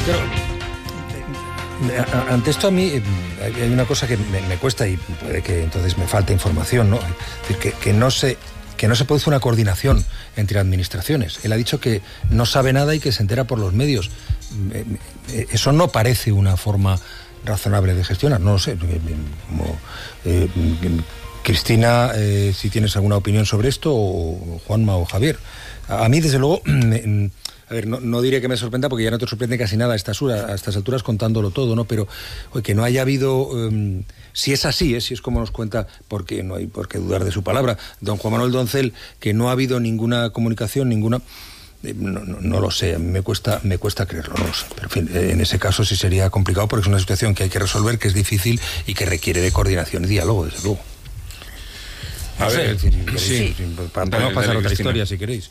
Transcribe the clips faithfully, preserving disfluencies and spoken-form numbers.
Pero ante esto a mí hay una cosa que me, me cuesta y puede que entonces me falte información, ¿no? Es decir, que, que no se que no se produce una coordinación entre administraciones. Él ha dicho que no sabe nada y que se entera por los medios. Eso no parece una forma razonable de gestionar, no lo sé. Como, eh, Cristina, eh, si tienes alguna opinión sobre esto, o Juanma o Javier. A, a mí, desde luego, me, a ver, no, no diré que me sorprenda porque ya no te sorprende casi nada a estas, a estas alturas contándolo todo, ¿no? Pero oye, que no haya habido, um, si es así, ¿eh? Si es como nos cuenta, porque no hay por qué dudar de su palabra, don Juan Manuel Doncel, que no ha habido ninguna comunicación, ninguna... No, no, no lo sé, a mí me cuesta, me cuesta creerlo, no lo sé. Pero en fin, en ese caso sí sería complicado porque es una situación que hay que resolver, que es difícil y que requiere de coordinación y diálogo, desde luego. A no ver, sé, sí. sí. Podemos pasar a otra historia si queréis.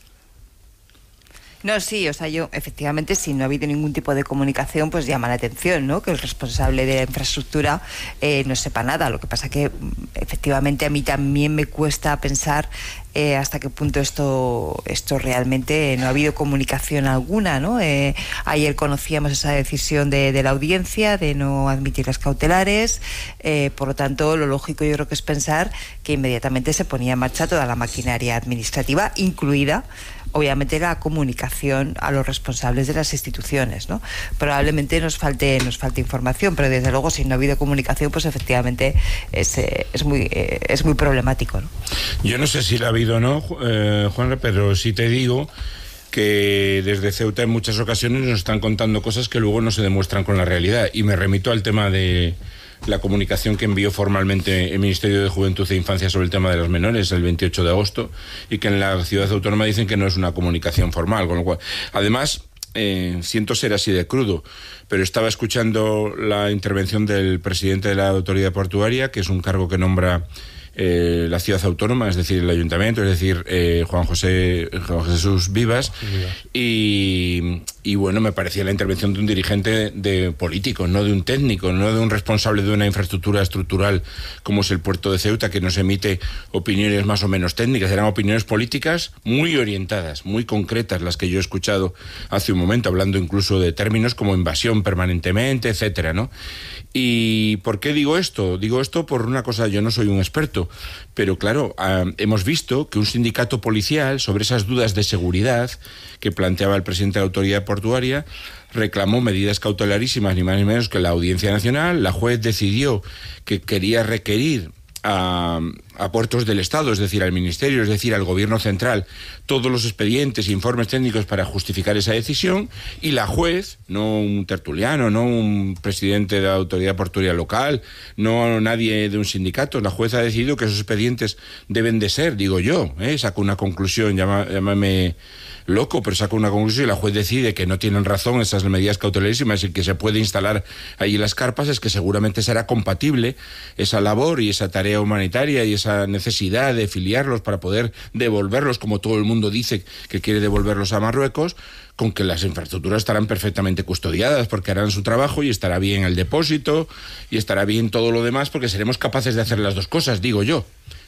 No, sí, o sea, yo, efectivamente, si no ha habido ningún tipo de comunicación, pues llama la atención, ¿no? Que el responsable de la infraestructura eh, no sepa nada. Lo que pasa que, efectivamente, a mí también me cuesta pensar eh, hasta qué punto esto esto realmente no ha habido comunicación alguna, ¿no? Eh, ayer conocíamos esa decisión de, de la audiencia de no admitir las cautelares, eh, por lo tanto, lo lógico yo creo que es pensar que inmediatamente se ponía en marcha toda la maquinaria administrativa, incluida obviamente la comunicación a los responsables de las instituciones, ¿no? Probablemente nos falte nos falte información, pero desde luego si no ha habido comunicación, pues efectivamente es, es muy es muy problemático, ¿no? Yo no sé si la ha habido o no, eh, Juan, pero sí te digo que desde Ceuta en muchas ocasiones nos están contando cosas que luego no se demuestran con la realidad, y me remito al tema de la comunicación que envió formalmente el Ministerio de Juventud e Infancia sobre el tema de los menores el veintiocho de agosto, y que en la ciudad autónoma dicen que no es una comunicación formal, con lo cual, además, eh, siento ser así de crudo, pero estaba escuchando la intervención del presidente de la autoridad portuaria, que es un cargo que nombra Eh, la ciudad autónoma, es decir, el ayuntamiento, es decir, eh, Juan José Juan Jesús Vivas, y, y bueno, me parecía la intervención de un dirigente de político, no de un técnico, no de un responsable de una infraestructura estructural como es el puerto de Ceuta, que nos emite opiniones más o menos técnicas. Eran opiniones políticas muy orientadas, muy concretas, las que yo he escuchado hace un momento, hablando incluso de términos como invasión permanentemente, etcétera, ¿no? ¿Y por qué digo esto? Digo esto por una cosa, yo no soy un experto, pero claro, eh, hemos visto que un sindicato policial, sobre esas dudas de seguridad que planteaba el presidente de la autoridad portuaria, reclamó medidas cautelarísimas, ni más ni menos que la Audiencia Nacional. La juez decidió que quería requerir a, a puertos del Estado, es decir, al Ministerio, es decir, al Gobierno Central, todos los expedientes e informes técnicos para justificar esa decisión, y la juez, no un tertuliano, no un presidente de la autoridad portuaria local, no nadie de un sindicato, la juez ha decidido que esos expedientes deben de ser, digo yo, ¿eh? Saco una conclusión, llama, llámame loco, pero saca una conclusión y la juez decide que no tienen razón esas medidas cautelarísimas y que se puede instalar allí las carpas, es que seguramente será compatible esa labor y esa tarea humanitaria y esa necesidad de filiarlos para poder devolverlos, como todo el mundo dice que quiere devolverlos a Marruecos, con que las infraestructuras estarán perfectamente custodiadas porque harán su trabajo y estará bien el depósito y estará bien todo lo demás, porque seremos capaces de hacer las dos cosas, digo yo.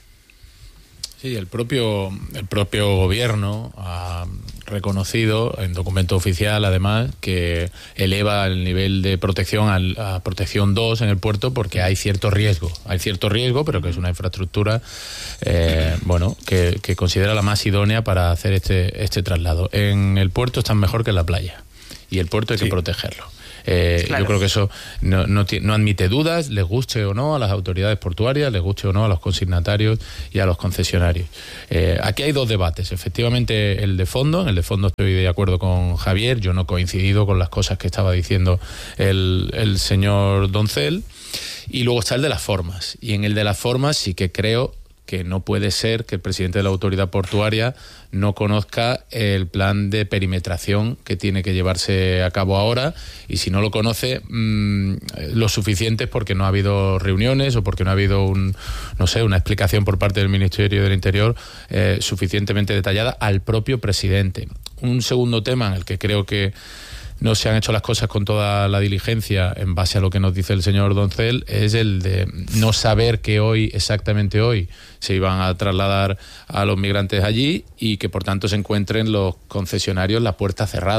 Sí, el propio, el propio gobierno ha reconocido en documento oficial, además, que eleva el nivel de protección a, a protección dos en el puerto porque hay cierto riesgo. Hay cierto riesgo, pero que es una infraestructura eh, bueno, que, que considera la más idónea para hacer este, este traslado. En el puerto están mejor que en la playa, y el puerto hay sí. que protegerlo. Eh, claro. Yo creo que eso no, no, no admite dudas, les guste o no a las autoridades portuarias, les guste o no a los consignatarios y a los concesionarios. Eh, aquí hay dos debates, efectivamente el de fondo, en el de fondo estoy de acuerdo con Javier, yo no he coincidido con las cosas que estaba diciendo el, el señor Doncel, y luego está el de las formas, y en el de las formas sí que creo que no puede ser que el presidente de la autoridad portuaria no conozca el plan de perimetración que tiene que llevarse a cabo ahora, y si no lo conoce, mmm, lo suficiente es porque no ha habido reuniones o porque no ha habido un, no sé, una explicación por parte del Ministerio del Interior eh, suficientemente detallada al propio presidente. Un segundo tema en el que creo que no se han hecho las cosas con toda la diligencia en base a lo que nos dice el señor Doncel, es el de no saber que hoy, exactamente hoy, se iban a trasladar a los migrantes allí y que por tanto se encuentren los concesionarios la puerta cerrada.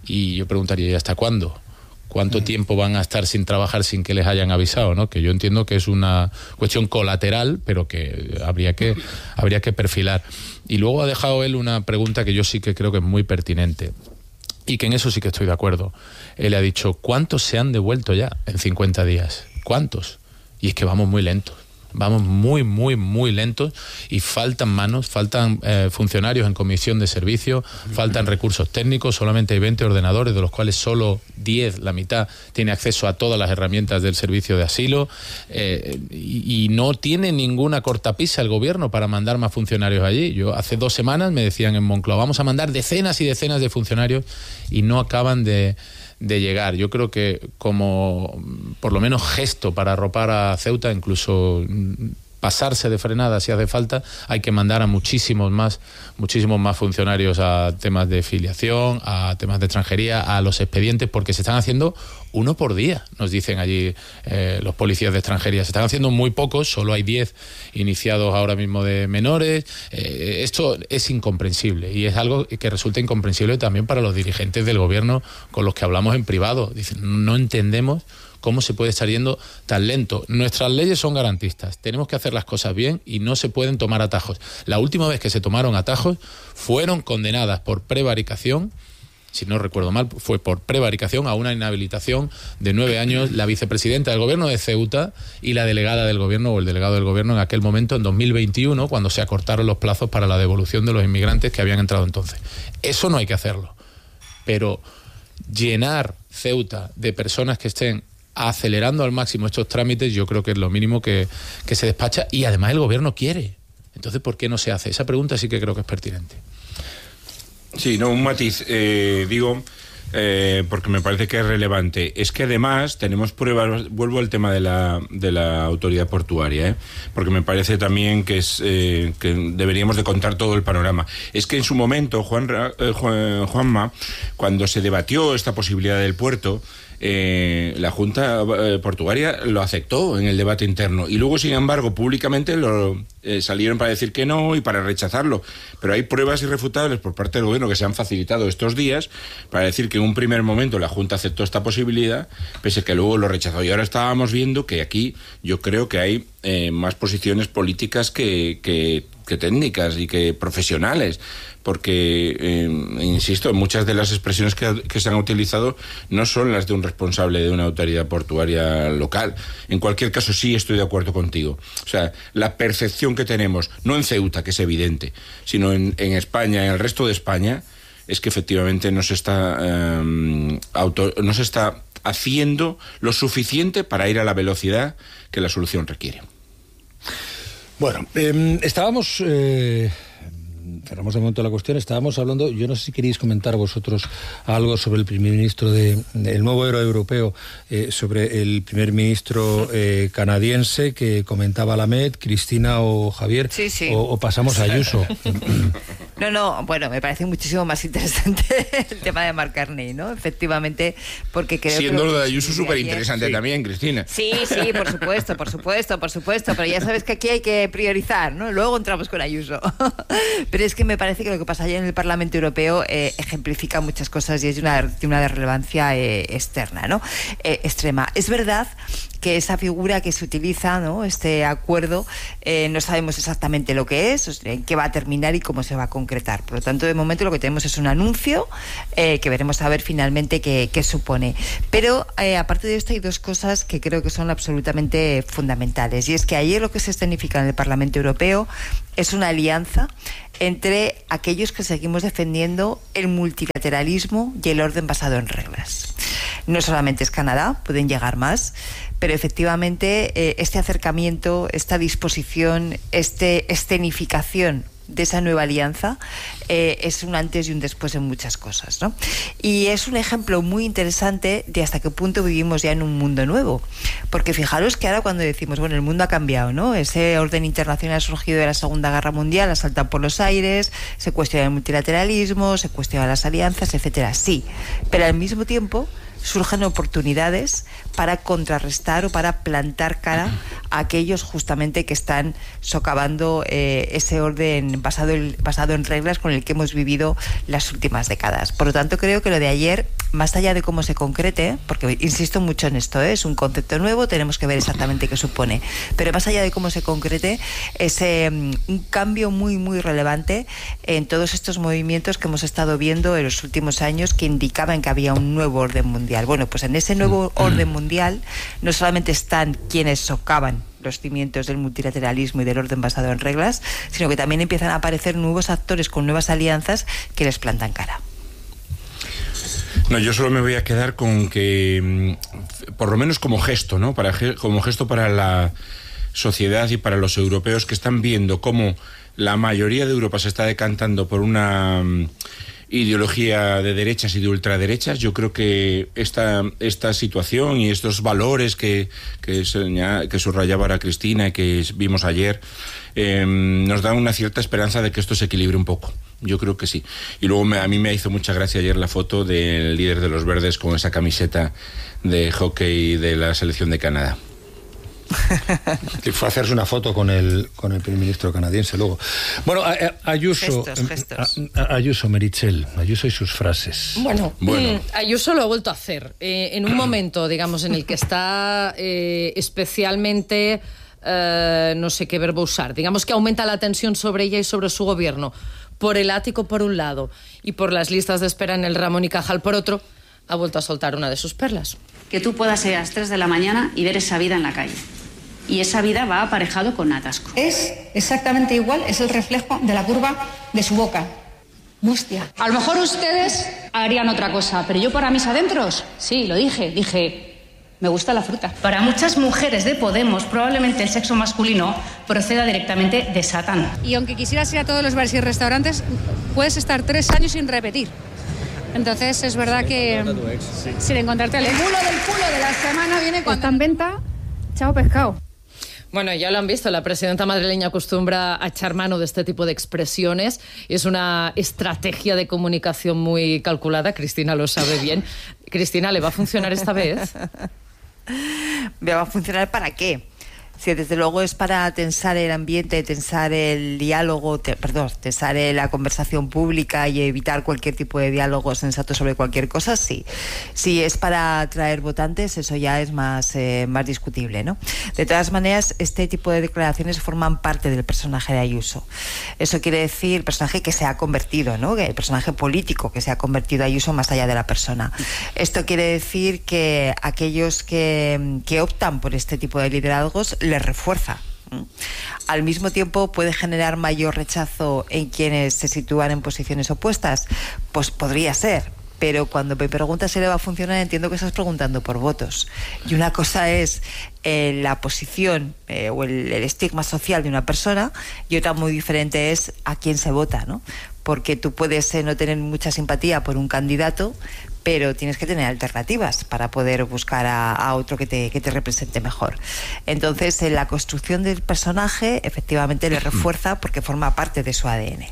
Y yo preguntaría, ¿y hasta cuándo? ¿Cuánto mm. tiempo van a estar sin trabajar sin que les hayan avisado, ¿no? Que yo entiendo que es una cuestión colateral, pero que habría que, habría que perfilar. Y luego ha dejado él una pregunta que yo sí que creo que es muy pertinente. Y que en eso sí que estoy de acuerdo. Él ha dicho, ¿cuántos se han devuelto ya en cincuenta días? ¿Cuántos? Y es que vamos muy lentos. Vamos muy, muy, muy lentos y faltan manos, faltan eh, funcionarios en comisión de servicio, faltan recursos técnicos, solamente hay veinte ordenadores, de los cuales solo diez, la mitad, tiene acceso a todas las herramientas del servicio de asilo eh, y, y no tiene ninguna cortapisa el gobierno para mandar más funcionarios allí. Yo hace dos semanas me decían en Moncloa, vamos a mandar decenas y decenas de funcionarios y no acaban de... de llegar. Yo creo que como por lo menos gesto para arropar a Ceuta, incluso pasarse de frenada si hace falta, hay que mandar a muchísimos más, muchísimos más funcionarios a temas de filiación, a temas de extranjería, a los expedientes, porque se están haciendo uno por día, nos dicen allí eh, los policías de extranjería. Se están haciendo muy pocos, solo hay diez iniciados ahora mismo de menores. Eh, esto es incomprensible y es algo que resulta incomprensible también para los dirigentes del gobierno con los que hablamos en privado. Dicen, no entendemos cómo se puede estar yendo tan lento. Nuestras leyes son garantistas, tenemos que hacer las cosas bien y no se pueden tomar atajos. La última vez que se tomaron atajos fueron condenadas por prevaricación, si no recuerdo mal, fue por prevaricación a una inhabilitación de nueve años la vicepresidenta del gobierno de Ceuta y la delegada del gobierno o el delegado del gobierno en aquel momento, en dos mil veintiuno, cuando se acortaron los plazos para la devolución de los inmigrantes que habían entrado entonces. Eso no hay que hacerlo. Pero llenar Ceuta de personas que estén acelerando al máximo estos trámites, yo creo que es lo mínimo que, que se despacha y además el gobierno quiere. Entonces, ¿por qué no se hace? Esa pregunta sí que creo que es pertinente. Sí, no, un matiz, eh, digo, eh, porque me parece que es relevante. Es que además tenemos pruebas, vuelvo al tema de la, de la autoridad portuaria, ¿eh? Porque me parece también que, es, eh, que deberíamos de contar todo el panorama. Es que en su momento, Juan, eh, Juan, Juanma, cuando se debatió esta posibilidad del puerto, Eh, la Junta eh, Portuaria lo aceptó en el debate interno y luego, sin embargo, públicamente lo, eh, salieron para decir que no y para rechazarlo. Pero hay pruebas irrefutables por parte del gobierno que se han facilitado estos días para decir que en un primer momento la Junta aceptó esta posibilidad, pese a que luego lo rechazó. Y ahora estábamos viendo que aquí yo creo que hay eh, más posiciones políticas que, que, que técnicas y que profesionales. Porque, eh, insisto, muchas de las expresiones que, que se han utilizado no son las de un responsable de una autoridad portuaria local. En cualquier caso, sí estoy de acuerdo contigo. O sea, la percepción que tenemos, no en Ceuta, que es evidente, sino en, en España, en el resto de España, es que efectivamente no se está, eh, auto, no se está haciendo lo suficiente para ir a la velocidad que la solución requiere. Bueno, eh, estábamos... Eh... cerramos de momento la cuestión, estábamos hablando, yo no sé si queréis comentar vosotros algo sobre el primer ministro de, el nuevo héroe europeo, eh, sobre el primer ministro eh, canadiense que comentaba Lamed, Cristina o Javier, sí, sí. O, o pasamos a Ayuso. No, no, bueno, me parece muchísimo más interesante el tema de Mark Carney, ¿no? Efectivamente, porque creo Siendo que... lo de Ayuso súper interesante sí. también, Cristina. Sí, sí, por supuesto, por supuesto, por supuesto, pero ya sabes que aquí hay que priorizar, ¿no? Luego entramos con Ayuso. Pero es que me parece que lo que pasa allá en el Parlamento Europeo eh, ejemplifica muchas cosas y es de una, de una relevancia eh, externa, ¿no? Eh, extrema. Es verdad que esa figura que se utiliza, ¿no? Este acuerdo, eh, no sabemos exactamente lo que es, en qué va a terminar y cómo se va a concretar. Por lo tanto, de momento lo que tenemos es un anuncio eh, que veremos a ver finalmente qué, qué supone. Pero eh, aparte de esto hay dos cosas que creo que son absolutamente fundamentales, y es que ayer lo que se escenifica en el Parlamento Europeo es una alianza entre aquellos que seguimos defendiendo el multilateralismo y el orden basado en reglas. No solamente es Canadá, pueden llegar más, pero efectivamente eh, este acercamiento, esta disposición, esta escenificación de esa nueva alianza eh, es un antes y un después en muchas cosas, ¿no? Y es un ejemplo muy interesante de hasta qué punto vivimos ya en un mundo nuevo, porque fijaros que ahora cuando decimos, bueno, el mundo ha cambiado, ¿no? Ese orden internacional ha surgido de la Segunda Guerra Mundial, ha saltado por los aires, se cuestiona el multilateralismo, se cuestiona las alianzas, etcétera. Sí, pero al mismo tiempo surgen oportunidades para contrarrestar o para plantar cara a aquellos justamente que están socavando eh, ese orden basado en, basado en reglas con el que hemos vivido las últimas décadas. Por lo tanto, creo que lo de ayer, más allá de cómo se concrete, porque insisto mucho en esto, ¿eh? Es un concepto nuevo, tenemos que ver exactamente qué supone, pero más allá de cómo se concrete, es eh, un cambio muy, muy relevante en todos estos movimientos que hemos estado viendo en los últimos años que indicaban que había un nuevo orden mundial. Bueno, pues en ese nuevo orden mundial no solamente están quienes socavan los cimientos del multilateralismo y del orden basado en reglas, sino que también empiezan a aparecer nuevos actores con nuevas alianzas que les plantan cara. No, yo solo me voy a quedar con que, por lo menos como gesto, ¿no? Para, como gesto para la sociedad y para los europeos que están viendo cómo la mayoría de Europa se está decantando por una ideología de derechas y de ultraderechas. Yo creo que esta, esta situación y estos valores que, que, que subrayaba ahora Cristina y que vimos ayer eh, nos dan una cierta esperanza de que esto se equilibre un poco. Yo creo que sí. Y luego me, a mí me hizo mucha gracia ayer la foto del líder de los verdes con esa camiseta de hockey de la selección de Canadá. Que fue a hacerse una foto con el con el primer ministro canadiense luego. Bueno, a, a, Ayuso, gestos, gestos. A, a, Ayuso, Meritxell, Ayuso y sus frases. Bueno, bueno. Mm, Ayuso lo ha vuelto a hacer eh, en un momento, digamos, en el que está eh, especialmente, eh, no sé qué verbo usar, digamos que aumenta la tensión sobre ella y sobre su gobierno, por el ático por un lado y por las listas de espera en el Ramón y Cajal por otro. Ha vuelto a soltar una de sus perlas. Que tú puedas ir a las tres de la mañana y ver esa vida en la calle. Y esa vida va aparejado con atasco. Es exactamente igual, es el reflejo de la curva de su boca. Mustia. A lo mejor ustedes harían otra cosa, pero yo para mis adentros, sí, lo dije, dije, me gusta la fruta. Para muchas mujeres de Podemos, probablemente el sexo masculino proceda directamente de Satán. Y aunque quisieras ir a todos los bares y restaurantes, puedes estar tres años sin repetir. Entonces es verdad que sin encontrarte el culo del culo de la semana viene cuando está en venta, chao pescado. Bueno, ya lo han visto, la presidenta madrileña acostumbra a echar mano de este tipo de expresiones. Es una estrategia de comunicación muy calculada, Cristina lo sabe bien. Cristina, ¿le va a funcionar esta vez? ¿Me va a funcionar para qué? Sí, desde luego es para tensar el ambiente, tensar el diálogo, te, perdón, tensar la conversación pública y evitar cualquier tipo de diálogo sensato sobre cualquier cosa, sí. Si es para atraer votantes, eso ya es más, eh, más discutible, ¿no? De todas maneras, este tipo de declaraciones forman parte del personaje de Ayuso. Eso quiere decir personaje que se ha convertido, ¿no? El personaje político que se ha convertido Ayuso más allá de la persona. Esto quiere decir que aquellos que, que optan por este tipo de liderazgos les refuerza. Al mismo tiempo puede generar mayor rechazo en quienes se sitúan en posiciones opuestas. Pues podría ser, pero cuando me preguntas si le va a funcionar, entiendo que estás preguntando por votos. Y una cosa es eh, la posición eh, o el, el estigma social de una persona, y otra muy diferente es a quién se vota, ¿no? Porque tú puedes eh, no tener mucha simpatía por un candidato, pero tienes que tener alternativas para poder buscar a, a otro que te, que te represente mejor. Entonces, en la construcción del personaje, efectivamente le refuerza porque forma parte de su A D N.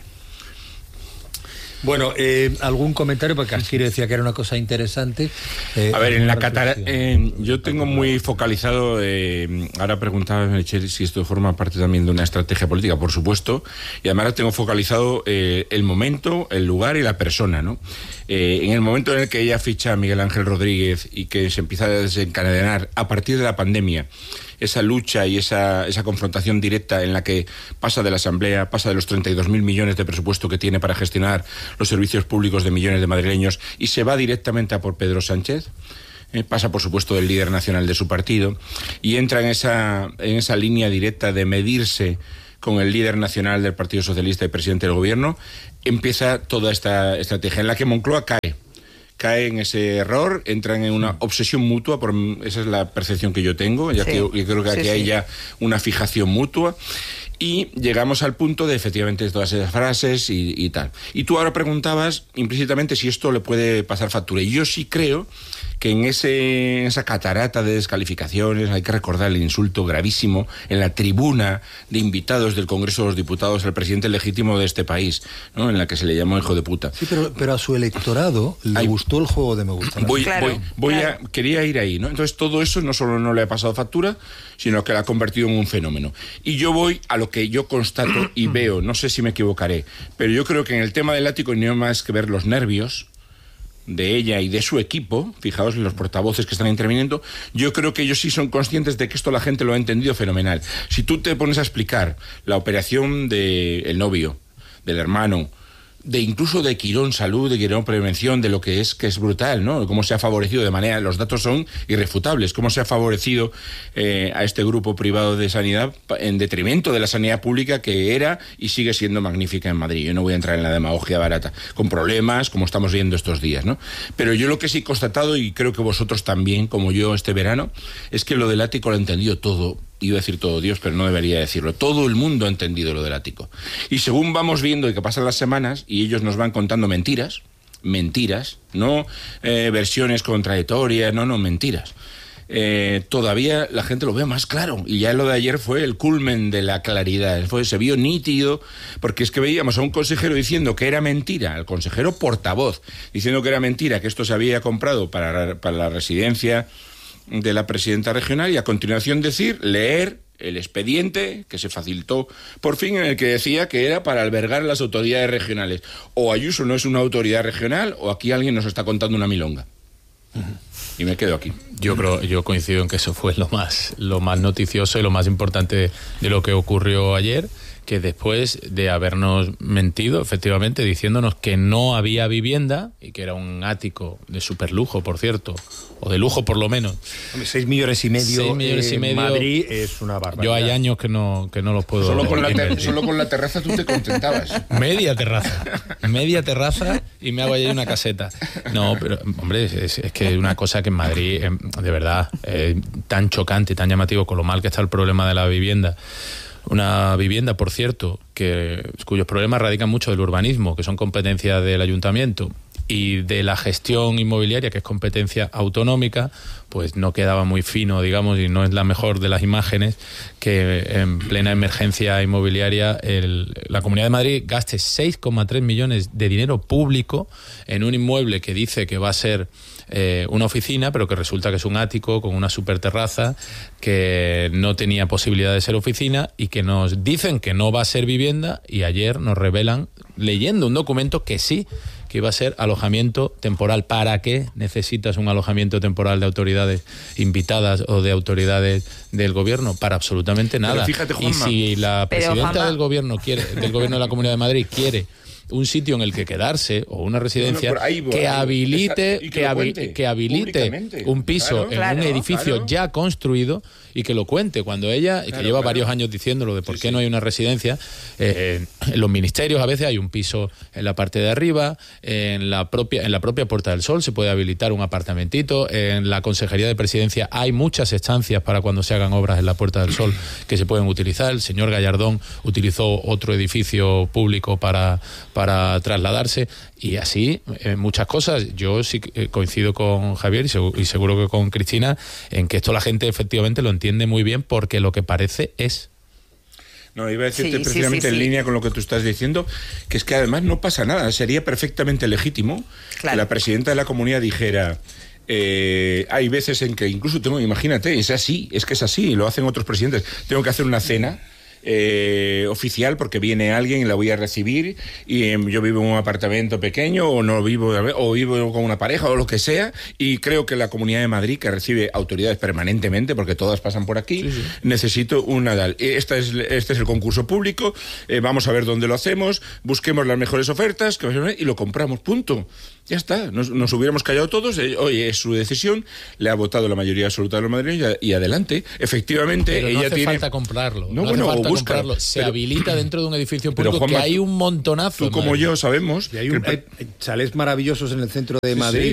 Bueno, eh, ¿algún comentario? Porque Arquiro decía que era una cosa interesante. Eh, a ver, en la Qatar, eh, yo tengo muy focalizado, eh, ahora preguntaba Meritxell si esto forma parte también de una estrategia política, por supuesto, y además tengo focalizado eh, el momento, el lugar y la persona, ¿no? Eh, en el momento en el que ella ficha a Miguel Ángel Rodríguez y que se empieza a desencadenar a partir de la pandemia, esa lucha y esa, esa confrontación directa en la que pasa de la Asamblea, pasa de los treinta y dos mil millones de presupuesto que tiene para gestionar los servicios públicos de millones de madrileños y se va directamente a por Pedro Sánchez, eh, pasa por supuesto del líder nacional de su partido y entra en esa, en esa línea directa de medirse con el líder nacional del Partido Socialista y presidente del gobierno, empieza toda esta estrategia en la que Moncloa cae. cae en ese error, entran en una obsesión mutua, por, esa es la percepción que yo tengo, ya sí, que yo creo que aquí sí, hay sí. ya una fijación mutua, y llegamos al punto de efectivamente todas esas frases y, y tal. Y tú ahora preguntabas implícitamente si esto le puede pasar factura, y yo sí creo que en ese, esa catarata de descalificaciones hay que recordar el insulto gravísimo en la tribuna de invitados del Congreso de los Diputados al presidente legítimo de este país, ¿no? En la que se le llamó hijo de puta. Sí, pero, pero a su electorado le Ay, gustó el juego de me gusta. Voy, Claro, voy, voy claro. a, quería ir ahí, ¿no? Entonces todo eso no solo no le ha pasado factura, sino que la ha convertido en un fenómeno. Y yo voy a lo que yo constato y veo, no sé si me equivocaré, pero yo creo que en el tema del ático no hay más que ver los nervios de ella y de su equipo, fijaos en los portavoces que están interviniendo, yo creo que ellos sí son conscientes de que esto la gente lo ha entendido fenomenal. Si tú te pones a explicar la operación del novio, del hermano, de incluso de Quirón Salud, de Quirón Prevención, de lo que es, que es brutal, ¿no? Cómo se ha favorecido de manera, los datos son irrefutables, cómo se ha favorecido eh, a este grupo privado de sanidad en detrimento de la sanidad pública que era y sigue siendo magnífica en Madrid. Yo no voy a entrar en la demagogia barata, con problemas como estamos viendo estos días, ¿no? Pero yo lo que sí he constatado, y creo que vosotros también, como yo este verano, es que lo del ático lo ha entendido todo. Iba a decir todo Dios, pero no debería decirlo. Todo el mundo ha entendido lo del ático. Y según vamos viendo y que pasan las semanas, y ellos nos van contando mentiras, mentiras, no eh, versiones contradictorias, no, no, mentiras. Eh, todavía la gente lo ve más claro. Y ya lo de ayer fue el culmen de la claridad. Fue, se vio nítido, porque es que veíamos a un consejero diciendo que era mentira, al consejero portavoz, diciendo que era mentira, que esto se había comprado para, para la residencia de la presidenta regional, y a continuación decir, leer el expediente que se facilitó por fin, en el que decía que era para albergar las autoridades regionales. O Ayuso no es una autoridad regional, o aquí alguien nos está contando una milonga. Uh-huh. Y me quedo aquí. Yo creo, yo coincido en que eso fue lo más, lo más noticioso y lo más importante de lo que ocurrió ayer, que después de habernos mentido, efectivamente, diciéndonos que no había vivienda y que era un ático de superlujo, por cierto, o de lujo por lo menos. Hombre, seis millones y medio. Seis millones y medio. Madrid es una barbaridad. Yo hay años que no, que no los puedo. Solo con, la ter- solo con la terraza tú te contentabas. Media terraza. Media terraza y me hago allí una caseta. No, pero, hombre, es, es que es una cosa que en Madrid, de verdad, es tan chocante y tan llamativo con lo mal que está el problema de la vivienda. Una vivienda, por cierto, que cuyos problemas radican mucho del urbanismo, que son competencias del ayuntamiento, y de la gestión inmobiliaria, que es competencia autonómica, pues no quedaba muy fino, digamos, y no es la mejor de las imágenes, que en plena emergencia inmobiliaria el, la Comunidad de Madrid gaste seis coma tres millones de dinero público en un inmueble que dice que va a ser eh, una oficina, pero que resulta que es un ático con una superterraza, que no tenía posibilidad de ser oficina y que nos dicen que no va a ser vivienda, y ayer nos revelan, leyendo un documento, que sí, que iba a ser alojamiento temporal. ¿Para qué necesitas un alojamiento temporal de autoridades invitadas o de autoridades del gobierno? Para absolutamente nada. Pero fíjate, Juanma, y si la Pero, presidenta Juanma, del gobierno quiere, del gobierno de la Comunidad de Madrid quiere un sitio en el que quedarse o una residencia, no, no, ahí, que habilite, esa, y que que, lo habi- cuente que habilite un piso claro, en claro, un edificio claro. ya construido, y que lo cuente cuando ella, y Claro, que lleva claro. varios años diciéndolo de por Sí, qué sí. no hay una residencia. Eh, en los ministerios a veces hay un piso en la parte de arriba, en la propia en la propia Puerta del Sol se puede habilitar un apartamentito, en la Consejería de Presidencia hay muchas estancias para cuando se hagan obras en la Puerta del Sol que se pueden utilizar. El señor Gallardón utilizó otro edificio público para, para trasladarse, y así eh, muchas cosas. Yo sí eh, coincido con Javier y seguro, y seguro que con Cristina en que esto la gente efectivamente lo entiende muy bien, porque lo que parece es. No, iba a decirte Sí, sí, precisamente sí, en sí. línea con lo que tú estás diciendo, que es que además no pasa nada. Sería perfectamente legítimo Claro. que la presidenta de la comunidad dijera... Eh, hay veces en que incluso tengo, imagínate, es así, es que es así, lo hacen otros presidentes. Tengo que hacer una cena eh, oficial porque viene alguien y la voy a recibir, y eh, yo vivo en un apartamento pequeño, o no vivo, o vivo con una pareja o lo que sea, y creo que la Comunidad de Madrid, que recibe autoridades permanentemente porque todas pasan por aquí, sí, sí. necesito una D A L. Esta es, este es el concurso público, eh, vamos a ver dónde lo hacemos, busquemos las mejores ofertas y lo compramos, punto. Ya está, nos, nos hubiéramos callado todos, eh, oye, es su decisión, le ha votado la mayoría absoluta de los madrileños y, y adelante. Efectivamente, pero ella no hace tiene... falta comprarlo, no, no bueno, hace falta busca, comprarlo. Se pero... habilita dentro de un edificio público, pero, Juanma, que hay un montonazo. Tú como Madrid. yo sabemos... Y hay, un, que... hay chalés maravillosos en el centro de sí, Madrid. Sí.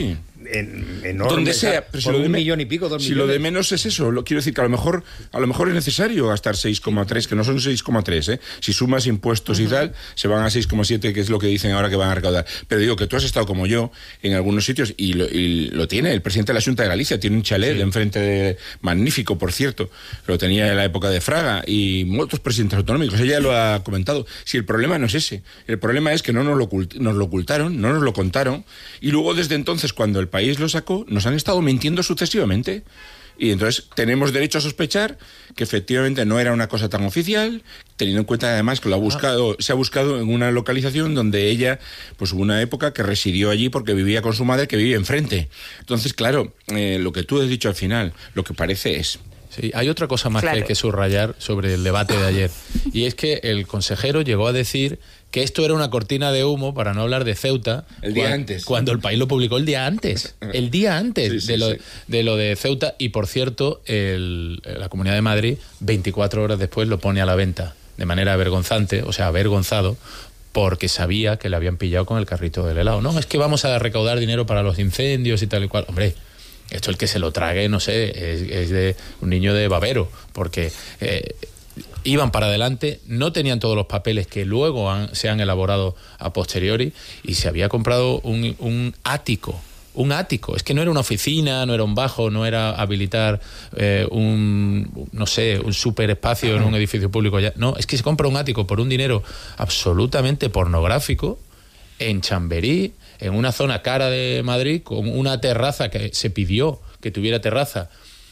en, enorme, donde sea, pero si por lo de un me- millón y pico, dos si millones. lo de menos es eso, lo quiero decir que a lo mejor a lo mejor es necesario gastar seis coma tres, que no son seis coma tres, ¿eh? Si sumas impuestos uh-huh. y tal, se van a seis coma siete, que es lo que dicen ahora que van a recaudar. Pero digo que tú has estado como yo en algunos sitios y lo, y lo tiene el presidente de la Xunta de Galicia, tiene un chalet sí. de enfrente de, magnífico, por cierto, lo tenía en la época de Fraga y otros presidentes autonómicos, ella lo ha comentado. Si el problema no es ese, el problema es que no nos lo, ocult- nos lo ocultaron, no nos lo contaron y luego desde entonces cuando el país lo sacó nos han estado mintiendo sucesivamente. Y entonces tenemos derecho a sospechar que efectivamente no era una cosa tan oficial, teniendo en cuenta además que lo ha buscado, se ha buscado en una localización donde ella, pues hubo una época que residió allí porque vivía con su madre que vivía enfrente. Entonces, claro, eh, lo que tú has dicho al final, lo que parece es... Sí, hay otra cosa más claro. que hay que subrayar sobre el debate de ayer, y es que el consejero llegó a decir que esto era una cortina de humo, para no hablar de Ceuta, el día cuando, antes. Cuando el país lo publicó el día antes, el día antes sí, sí, de, lo, sí. de lo de Ceuta, y por cierto, el, la Comunidad de Madrid, veinticuatro horas después, lo pone a la venta de manera avergonzante, o sea, avergonzado, porque sabía que le habían pillado con el carrito del helado. No, es que vamos a recaudar dinero para los incendios y tal y cual. Hombre, esto el que se lo trague, no sé, es, es de un niño de babero, porque eh, iban para adelante, no tenían todos los papeles que luego han, se han elaborado a posteriori, y se había comprado un, un ático, un ático, es que no era una oficina, no era un bajo, no era habilitar eh, un, no sé, un super espacio en un edificio público, ya, no, es que se compra un ático por un dinero absolutamente pornográfico, en Chamberí, en una zona cara de Madrid, con una terraza que se pidió que tuviera terraza.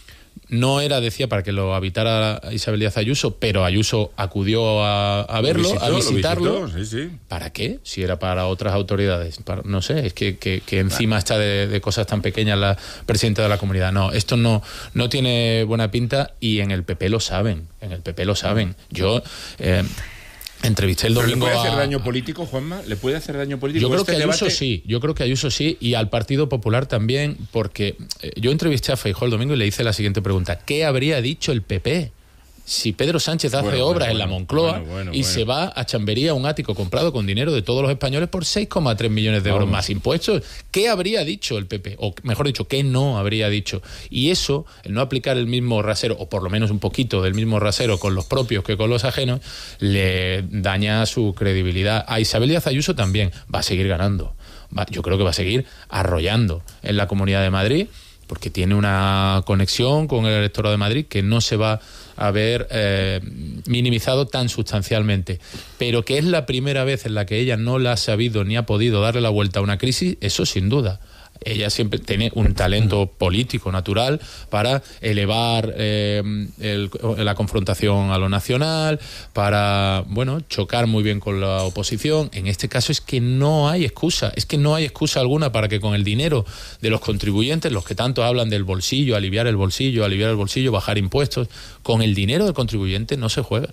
No era, decía, para que lo habitara Isabel Díaz Ayuso, pero Ayuso acudió a, a verlo, visitó, a visitarlo. Visitó, sí, sí. ¿Para qué? Si era para otras autoridades. Para, no sé, es que, que, que encima está de, de cosas tan pequeñas la presidenta de la comunidad. No, esto no, no tiene buena pinta, y en el P P lo saben. En el P P lo saben. Yo... Eh, Entrevisté el domingo. ¿Le puede hacer a... daño político, Juanma? ¿Le puede hacer daño político? Yo creo este que Ayuso debate? sí, yo creo que Ayuso sí, y al Partido Popular también, porque eh, yo entrevisté a Feijóo el domingo y le hice la siguiente pregunta: ¿qué habría dicho el P P si Pedro Sánchez hace bueno, obras bueno, en la Moncloa bueno, bueno, y bueno. se va a Chamberí, a un ático comprado con dinero de todos los españoles por seis coma tres millones de euros Vamos. más impuestos? ¿Qué habría dicho el P P? O mejor dicho, ¿qué no habría dicho? Y eso, el no aplicar el mismo rasero, o por lo menos un poquito del mismo rasero con los propios que con los ajenos, le daña su credibilidad. A Isabel Díaz Ayuso también va a seguir ganando. Va, yo creo que va a seguir arrollando en la Comunidad de Madrid, porque tiene una conexión con el electorado de Madrid que no se va a ver eh, minimizado tan sustancialmente. Pero que es la primera vez en la que ella no la ha sabido ni ha podido darle la vuelta a una crisis, eso sin duda. Ella siempre tiene un talento político natural para elevar eh, el, la confrontación a lo nacional, para, bueno, chocar muy bien con la oposición. En este caso es que no hay excusa, es que no hay excusa alguna para que con el dinero de los contribuyentes, los que tanto hablan del bolsillo, aliviar el bolsillo, aliviar el bolsillo, bajar impuestos, con el dinero del contribuyente no se juega.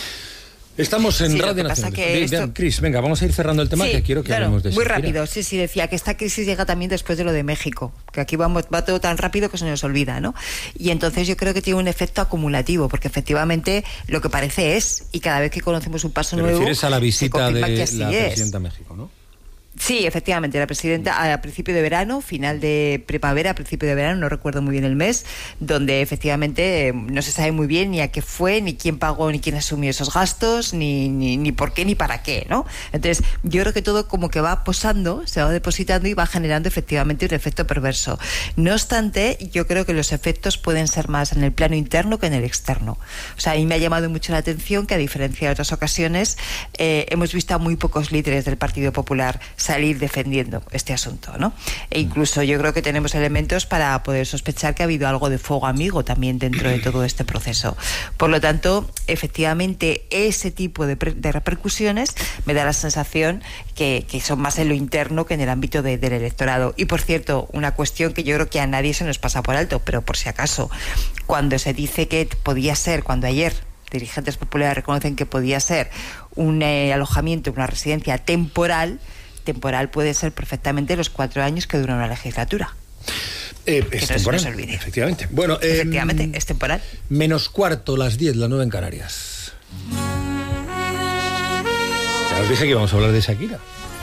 Estamos en sí, Radio Nacional. Que esto... Cris, venga, vamos a ir cerrando el tema, sí, que quiero que claro, hablemos de eso. Muy rápido, sí, sí, decía que esta crisis llega también después de lo de México, que aquí vamos, va todo tan rápido que se nos olvida, ¿no? Y entonces yo creo que tiene un efecto acumulativo, porque efectivamente lo que parece es, y cada vez que conocemos un paso Te nuevo... ¿Te refieres a la visita de la es. presidenta a México, no? Sí, efectivamente, la presidenta a principio de verano, final de primavera, a principio de verano, no recuerdo muy bien el mes, donde efectivamente no se sabe muy bien ni a qué fue, ni quién pagó, ni quién asumió esos gastos, ni, ni, ni por qué, ni para qué, ¿no? Entonces, yo creo que todo como que va posando, se va depositando y va generando efectivamente un efecto perverso. No obstante, yo creo que los efectos pueden ser más en el plano interno que en el externo. O sea, a mí me ha llamado mucho la atención que, a diferencia de otras ocasiones, eh, hemos visto a muy pocos líderes del Partido Popular salir defendiendo este asunto, ¿no? E incluso yo creo que tenemos elementos para poder sospechar que ha habido algo de fuego amigo también dentro de todo este proceso. Por lo tanto, efectivamente, ese tipo de, de repercusiones me da la sensación que, que son más en lo interno que en el ámbito de, del electorado. Y, por cierto, una cuestión que yo creo que a nadie se nos pasa por alto, pero por si acaso, cuando se dice que podía ser, cuando ayer dirigentes populares reconocen que podía ser un eh, alojamiento, una residencia temporal, temporal puede ser perfectamente los cuatro años que dura una legislatura. Eh, es que temporal, no se olvide. Efectivamente. Bueno, eh, efectivamente, es temporal. Menos cuarto, las diez, las nueve en Canarias. Ya os dije que íbamos a hablar de Shakira.